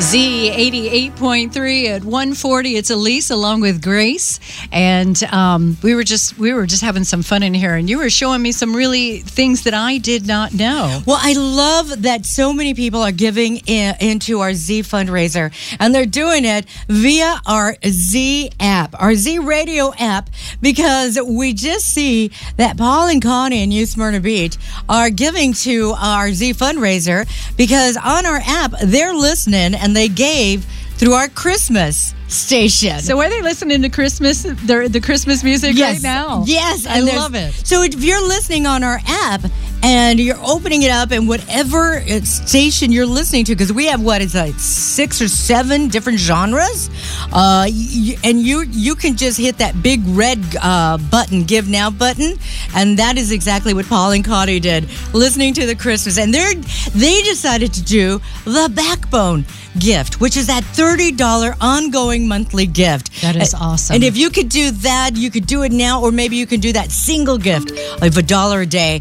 Z88.3 at 140. It's Elise along with Grace, and we were just having some fun in here, and you were showing me some really things that I did not know. Well, I love that so many people are giving into our Z fundraiser, and they're doing it via our Z app, our Z Radio app, because we just see that Paul and Connie in New Smyrna Beach are giving to our Z fundraiser because on our app they're listening and they gave through our Christmas station. So are they listening to Christmas, the Christmas music right now? Yes. I love it. So if you're listening on our app and you're opening it up and whatever station you're listening to, because we have it's like 6 or 7 different genres, and you can just hit that big red button, Give Now button, and that is exactly what Paul and Connie did, listening to the Christmas. And they decided to do the Backbone gift, which is that $30 ongoing monthly gift. That is awesome. And if you could do that, you could do it now, or maybe you can do that single gift of $1 a day,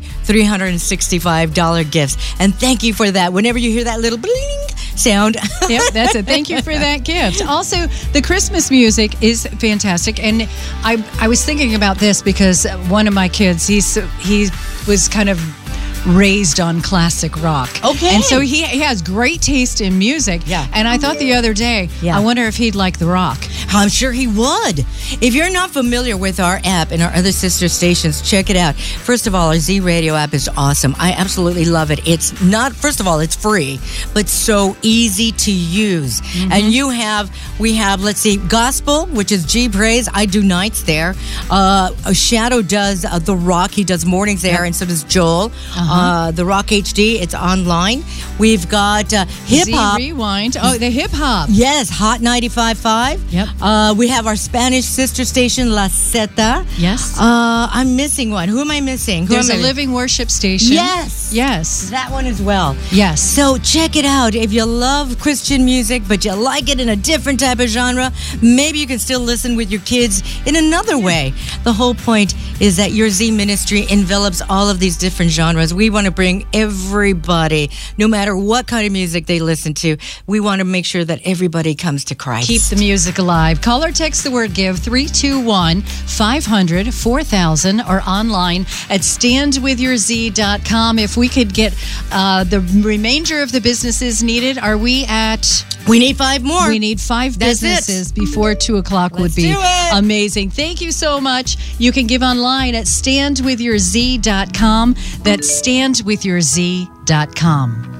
$365 gifts. And thank you for that. Whenever you hear that little bling sound. Yep, that's it. Thank you for that gift. Also, the Christmas music is fantastic. And I was thinking about this because one of my kids, he was kind of raised on classic rock. Okay. And so he has great taste in music. Yeah. And I thought the other day, I wonder if he'd like the rock. I'm sure he would. If you're not familiar with our app and our other sister stations, check it out. First of all, our Z Radio app is awesome. I absolutely love it. It's not, first of all, it's free, but so easy to use. Mm-hmm. And we have, let's see, gospel, which is G Praise. I do nights there. Shadow does the rock. He does mornings there, and so does Joel. The Rock HD, it's online. We've got hip hop. Z Rewind. Oh, the hip hop. Yes, Hot 95.5. Yep. We have our Spanish sister station, La Zeta. Yes. I'm missing one. Who am I missing? There's a living worship station. Yes. Yes. That one as well. Yes. So check it out. If you love Christian music, but you like it in a different type of genre, maybe you can still listen with your kids in another way. The whole point is that your Z ministry envelops all of these different genres. We want to bring everybody, no matter what kind of music they listen to, we want to make sure that everybody comes to Christ. Keep the music alive. Call or text the word GIVE 321-500-4000 or online at standwithyourz.com. If we could get the remainder of the businesses needed, we need 5 more. We need 5 businesses before 2 o'clock would be amazing. Thank you so much. You can give online at standwithyourz.com. That's standwithyourz.com.